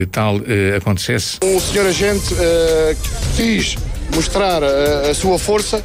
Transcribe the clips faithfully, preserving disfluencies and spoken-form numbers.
tal uh, acontecesse. O senhor agente uh, quis mostrar a, a sua força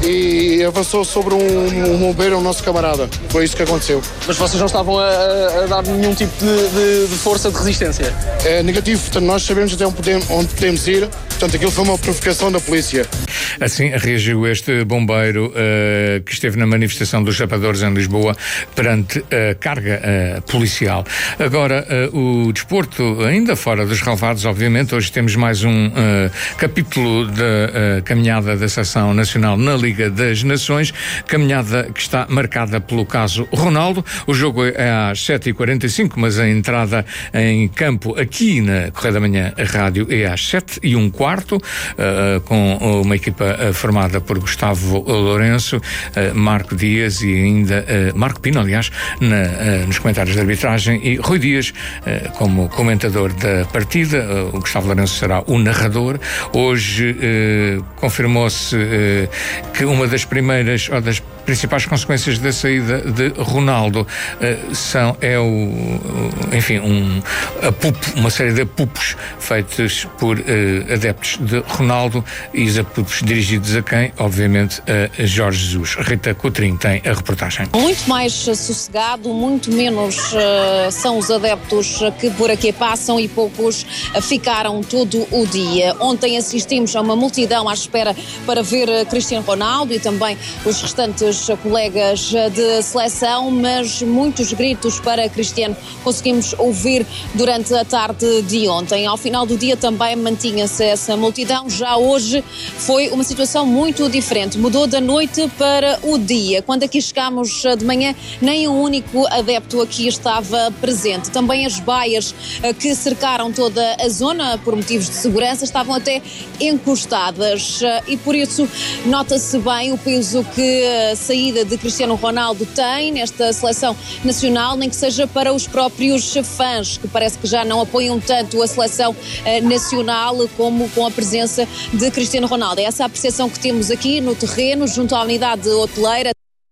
e avançou sobre um, um bombeiro, o nosso camarada. Foi isso que aconteceu. Mas vocês não estavam a, a dar nenhum tipo de, de, de força de resistência? É negativo, portanto nós sabemos até onde podemos, onde podemos ir, portanto aquilo foi uma provocação da polícia. Assim reagiu este bombeiro uh, que esteve na manifestação dos chapadores em Lisboa perante a carga uh, policial. Agora, uh, o desporto ainda fora dos relevados, obviamente, hoje temos mais um uh, capítulo da uh, caminhada da Seleção Nacional na Liga das Nações, caminhada que está marcada pelo caso Ronaldo. O jogo é às sete e quarenta e cinco, mas a entrada em campo aqui na Correio da Manhã Rádio é às sete e um quarto, uh, com uma equipa uh, formada por Gustavo Lourenço, uh, Marco Dias e ainda uh, Marco Pino, aliás, na, uh, nos comentários de arbitragem, e Rui Dias uh, como comentador da partida. Uh, o Gustavo Lourenço será o narrador. Hoje uh, confirmou-se uh, que uma das primeiras ou das principais consequências da saída de Ronaldo uh, são, é o, enfim, um, a pup, uma série de apupos feitos por uh, adeptos de Ronaldo, e os apupos dirigidos a quem? Obviamente a Jorge Jesus. Rita Coutrinho tem a reportagem. Muito mais sossegado, muito menos uh, são os adeptos que por aqui passam, e poucos uh, ficaram todo o dia. Ontem assistimos a uma multidão à espera para ver uh, Cristiano Ronaldo e também os restantes colegas de seleção, mas muitos gritos para Cristiano conseguimos ouvir durante a tarde de ontem. Ao final do dia também mantinha-se essa multidão. Já hoje foi uma situação muito diferente. Mudou da noite para o dia. Quando aqui chegámos de manhã, nem um único adepto aqui estava presente. Também as baias que cercaram toda a zona por motivos de segurança estavam até encostadas, e por isso nota-se bem o peso que a saída de Cristiano Ronaldo tem nesta seleção nacional, nem que seja para os próprios fãs, que parece que já não apoiam tanto a seleção eh, nacional como com a presença de Cristiano Ronaldo. É essa a percepção que temos aqui no terreno, junto à unidade hoteleira.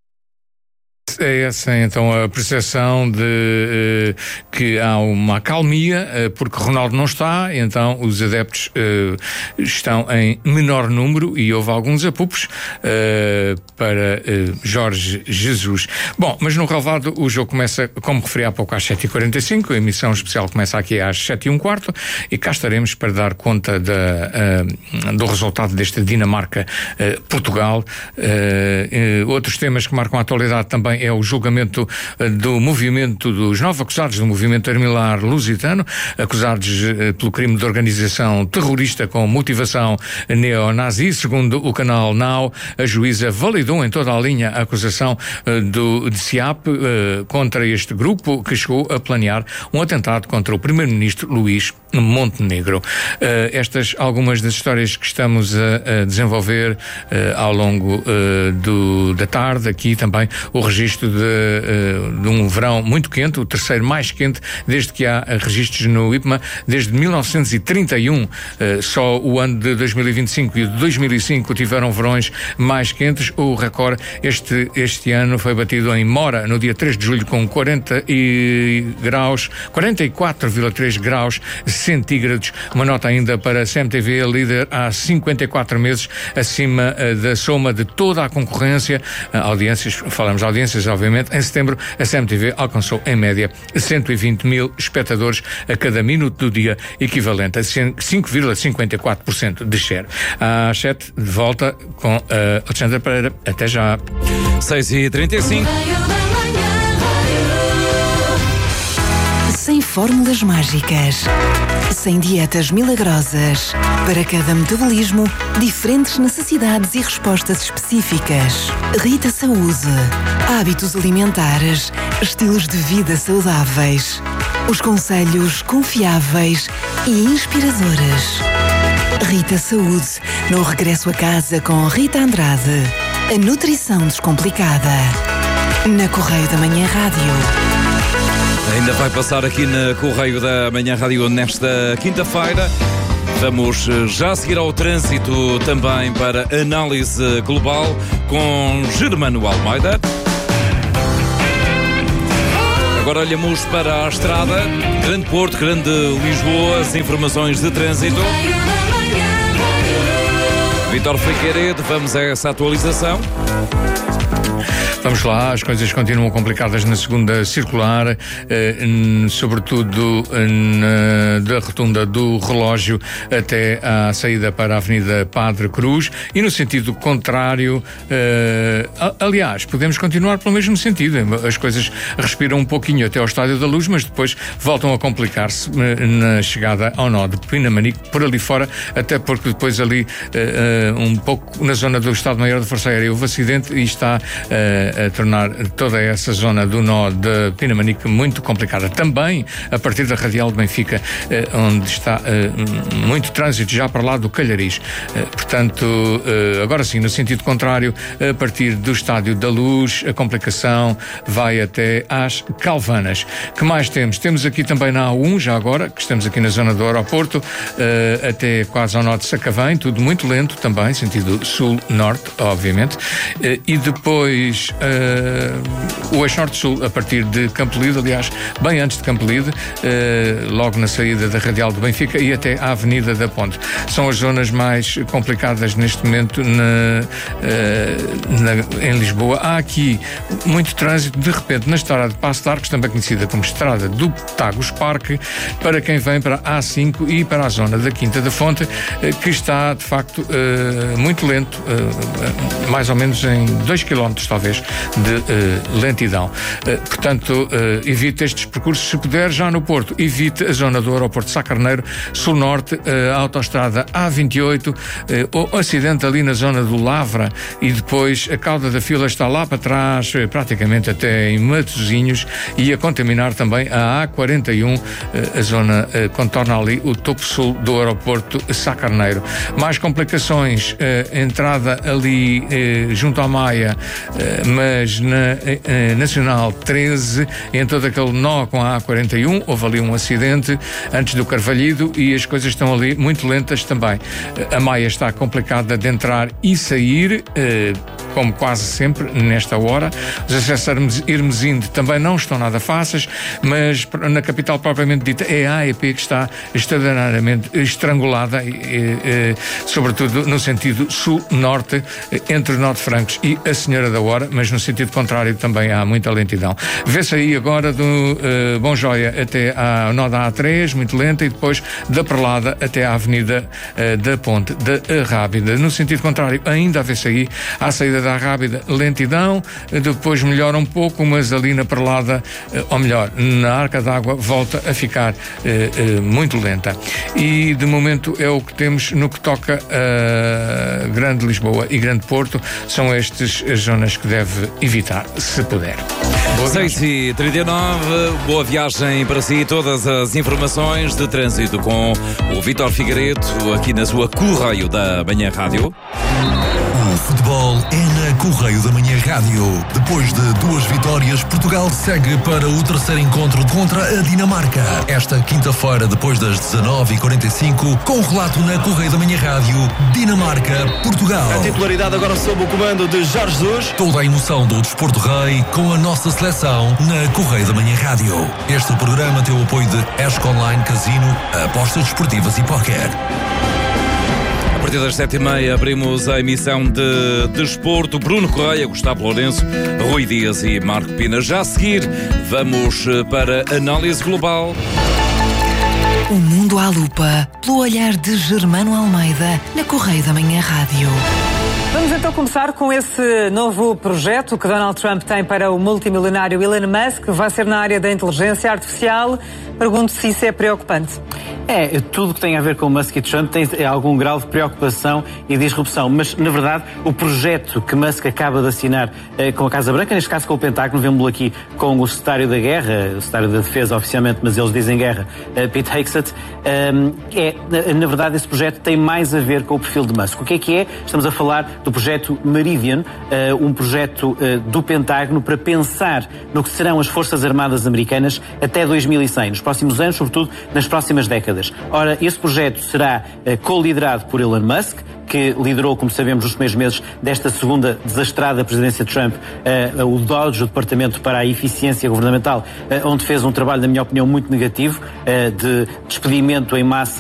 É essa então a percepção de uh, que há uma acalmia, uh, porque Ronaldo não está, então os adeptos uh, estão em menor número, e houve alguns apupos uh, para uh, Jorge Jesus. Bom, mas no relevado o jogo começa, como referi há pouco, às sete e quarenta e cinco, a emissão especial começa aqui às sete e um quarto, e cá estaremos para dar conta da, uh, do resultado deste Dinamarca-Portugal. Uh, uh, outros temas que marcam a atualidade também é o julgamento do movimento dos nove acusados do movimento Armilar Lusitano, acusados pelo crime de organização terrorista com motivação neonazi. Segundo o canal Now, a juíza validou em toda a linha a acusação do D C I A P uh, contra este grupo, que chegou a planear um atentado contra o primeiro-ministro Luís Montenegro. Uh, estas algumas das histórias que estamos a, a desenvolver uh, ao longo uh, do, da tarde. Aqui também o registro de, uh, de um verão muito quente, o terceiro mais quente desde que há registros no I P M A, desde mil novecentos e trinta e um. Uh, só o ano de dois mil e vinte e cinco e o de dois mil e cinco tiveram verões mais quentes. O recorde este, este ano foi batido em Mora, no dia três de julho, com quarenta e graus, quarenta e quatro vírgula três graus centígrados. Uma nota ainda para a C M T V, líder há cinquenta e quatro meses, acima uh, da soma de toda a concorrência. Uh, audiências, falamos de audiências, obviamente. Em setembro, a C M T V alcançou, em média, cento e vinte mil espectadores a cada minuto do dia, equivalente a cinco vírgula cinquenta e quatro por cento de share. Às sete, de volta com uh, Alexandra Pereira. Até já. seis e trinta e cinco. Sem fórmulas mágicas, sem dietas milagrosas, para cada metabolismo, diferentes necessidades e respostas específicas. Rita Saúde. Hábitos alimentares, estilos de vida saudáveis. Os conselhos confiáveis e inspiradores. Rita Saúde, no regresso a casa com Rita Andrade. A nutrição descomplicada. Na Correio da Manhã Rádio. Ainda vai passar aqui na Correio da Manhã Rádio nesta quinta-feira. Vamos já seguir ao trânsito também para análise global com Germano Almeida. Agora olhamos para a estrada, Grande Porto, Grande Lisboa, as informações de trânsito. Vítor Figueiredo, vamos a essa atualização. Vamos lá, as coisas continuam complicadas na segunda circular, eh, sobretudo na, da rotunda do Relógio até à saída para a Avenida Padre Cruz, e no sentido contrário, eh, aliás, podemos continuar pelo mesmo sentido. As coisas respiram um pouquinho até ao Estádio da Luz, mas depois voltam a complicar-se eh, na chegada ao nó de Pinamanique, por ali fora, até porque depois ali, eh, um pouco na zona do Estado-Maior da Força Aérea, houve acidente e está eh, a tornar toda essa zona do nó de Pinamanique muito complicada. Também a partir da Radial de Benfica, eh, onde está eh, muito trânsito já para lá do Calhariz. Eh, portanto, eh, agora sim, no sentido contrário, a partir do Estádio da Luz, a complicação vai até às Calvanas. Que mais temos? Temos aqui também na A um, já agora, que estamos aqui na zona do aeroporto, eh, até quase ao nó de Sacavém, tudo muito lento também, sentido sul-norte, obviamente. Eh, e depois Uh, o eixo norte-sul a partir de Campolide, aliás, bem antes de Campolide, uh, logo na saída da Radial de Benfica e até à Avenida da Ponte. São as zonas mais complicadas neste momento na, uh, na, em Lisboa. Há aqui muito trânsito, de repente, na estrada de Passo de Arcos, também conhecida como Estrada do Tagus Parque, para quem vem para a A cinco e para a zona da Quinta da Fonte, uh, que está, de facto, uh, muito lento, uh, mais ou menos em dois quilómetros, talvez, de uh, lentidão. Uh, portanto, uh, evite estes percursos se puder. Já no Porto, evite a zona do aeroporto de Sá Carneiro, sul-norte, uh, a autoestrada A vinte e oito, uh, o acidente ali na zona do Lavra, e depois a cauda da fila está lá para trás, uh, praticamente até em Matosinhos, e a contaminar também a A quarenta e um, uh, a zona uh, contorna ali o topo sul do aeroporto Sá Carneiro. Mais complicações, uh, entrada ali uh, junto à Maia, uh, mas na eh, Nacional treze, em todo aquele nó com a A quarenta e um, houve ali um acidente antes do Carvalhido e as coisas estão ali muito lentas também. A Maia está complicada de entrar e sair, eh, como quase sempre nesta hora. Os acessos a Hermesinde também não estão nada fáceis, mas na capital propriamente dita é a A E P que está extraordinariamente estrangulada, e, e, sobretudo no sentido sul-norte, entre o Nó de Francos e a Senhora da Hora, mas no sentido contrário também há muita lentidão. Vê-se aí agora do uh, Bom Joia até ao nó da A três, muito lenta, e depois da Perlada até à Avenida uh, da Ponte da Rábida. No sentido contrário, ainda vê-se aí à saída da Rábida lentidão, depois melhora um pouco, mas ali na Perlada, uh, ou melhor, na Arca d'Água, volta a ficar uh, uh, muito lenta. E de momento é o que temos no que toca a Grande Lisboa e Grande Porto. São estas as zonas que deve evitar, se puder. seis e trinta e nove, boa viagem para si. Todas as informações de trânsito com o Vítor Figueiredo, aqui na sua Correio da Manhã Rádio. O futebol é na Correio da Manhã Rádio. Depois de duas vitórias, Portugal segue para o terceiro encontro contra a Dinamarca. Esta quinta-feira, depois das dezanove e quarenta e cinco, com o relato na Correio da Manhã Rádio, Dinamarca-Portugal. A titularidade agora sob o comando de Jorge Jesus. Toda a emoção do desporto rei com a nossa seleção na Correio da Manhã Rádio. Este programa tem o apoio de Esco Online Casino, apostas desportivas e póquer. A partir das sete e meia abrimos a emissão de Desporto. Bruno Correia, Gustavo Lourenço, Rui Dias e Marco Pina. Já a seguir, vamos para análise global. O mundo à lupa, pelo olhar de Germano Almeida, na Correio da Manhã Rádio. Vamos então começar com esse novo projeto que Donald Trump tem para o multimilionário Elon Musk, que vai ser na área da inteligência artificial. Pergunto se isso é preocupante. É, tudo que tem a ver com Musk e Trump tem algum grau de preocupação e disrupção, mas, na verdade, o projeto que Musk acaba de assinar eh, com a Casa Branca, neste caso com o Pentágono, vemos-lo aqui com o secretário da Guerra, o secretário da Defesa oficialmente, mas eles dizem guerra, eh, Pete Hegseth, eh, é, na, na verdade, esse projeto tem mais a ver com o perfil de Musk. O que é que é? Estamos a falar do projeto Meridian, eh, um projeto eh, do Pentágono para pensar no que serão as Forças Armadas Americanas até dois mil e cem, nos próximos anos, sobretudo nas próximas décadas. Ora, esse projeto será uh, co-liderado por Elon Musk, que liderou, como sabemos, nos primeiros meses desta segunda desastrada presidência de Trump, uh, o D O D G, o Departamento para a Eficiência Governamental, uh, onde fez um trabalho, na minha opinião, muito negativo, uh, de despedimento em massa